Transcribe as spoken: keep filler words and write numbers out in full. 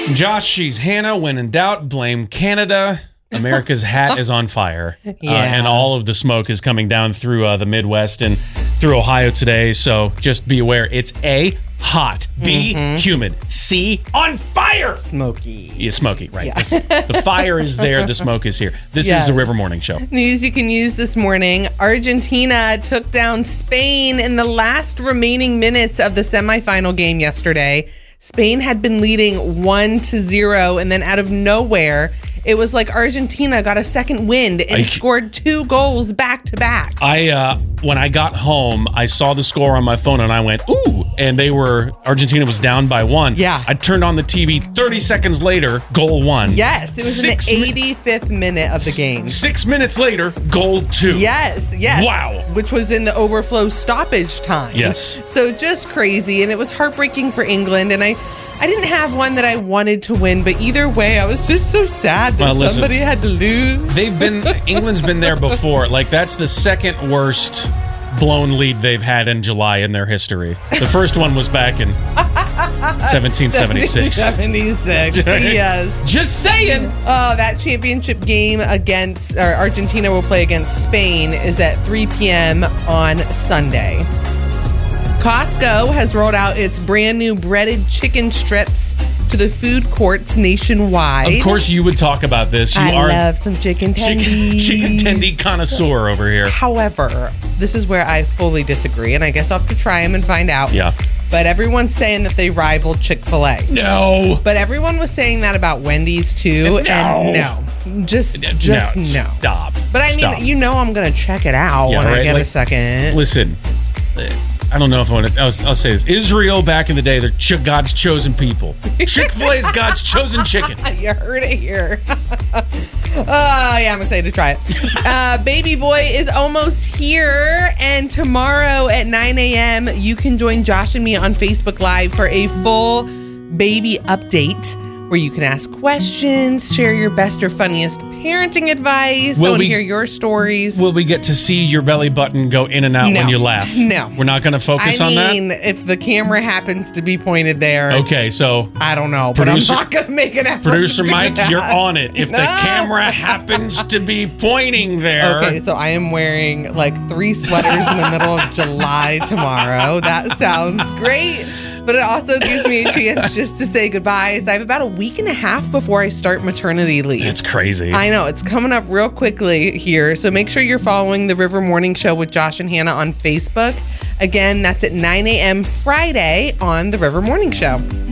Josh, she's Hannah. When in doubt, blame Canada. America's hat is on fire. Yeah. Uh, and all of the smoke is coming down through uh, the Midwest and through Ohio today. So just be aware. It's A, hot. B, mm-hmm. humid. C, on fire. Smoky. Yeah, smoky, right. Yeah. The, the fire is there. The smoke is here. This yes. is the River Morning Show. News you can use this morning. Argentina took down Spain in the last remaining minutes of the semifinal game yesterday. Spain had been leading one to zero, and then out of nowhere, it was like Argentina got a second wind and I, scored two goals back to back. I uh, when I got home, I saw the score on my phone and I went, ooh, and they were, Argentina was down by one. Yeah. I turned on the T V, thirty seconds later, goal one. Yes, it was Six in the eighty-fifth mi- minute of the game. Six minutes later, goal two. Yes, yes. Wow. Which was in the overflow stoppage time. Yes. So just crazy, and it was heartbreaking for England, and I... I didn't have one that I wanted to win, but either way, I was just so sad that well, listen, somebody had to lose. They've been, England's been there before. Like, that's the second worst blown lead they've had in July in their history. The first one was back in seventeen seventy-six. seventy-six, yes. Just saying. Oh, that championship game against, or Argentina will play against Spain is at three p.m. on Sunday. Costco has rolled out its brand new breaded chicken strips to the food courts nationwide. Of course, you would talk about this. You I are love some chicken tendies. Chicken, chicken tendy connoisseur over here. However, this is where I fully disagree, and I guess I'll have to try them and find out. Yeah. But everyone's saying that they rival Chick-fil-A. No. But everyone was saying that about Wendy's too. No. And no. Just, just no. no. Stop. But I Stop. mean, you know I'm going to check it out yeah, when right? I get like, a second. Listen. I don't know if I want to. I'll, I'll say this. Israel back in the day, they're ch- God's chosen people. Chick-fil-A is God's chosen chicken. You heard it here. Oh, yeah, I'm excited to try it. Uh, Baby Boy is almost here. And tomorrow at nine a.m., you can join Josh and me on Facebook Live for a full baby update where you can ask questions, share your best or funniest parenting advice, will and we, hear your stories. Will we get to see your belly button go in and out no. when you laugh? No. We're not going to focus I on that? I mean, if the camera happens to be pointed there. Okay, so. I don't know, producer, but I'm not going to make an effort. Producer Mike, that. you're on it. If no. the camera happens to be pointing there. Okay, so I am wearing like three sweaters in the middle of July tomorrow. That sounds great. But it also gives me a chance just to say goodbye. So I have about a week and a half before I start maternity leave. It's crazy. I know. It's coming up real quickly here. So make sure you're following the River Morning Show with Josh and Hannah on Facebook. Again, that's at nine a.m. Friday on the River Morning Show.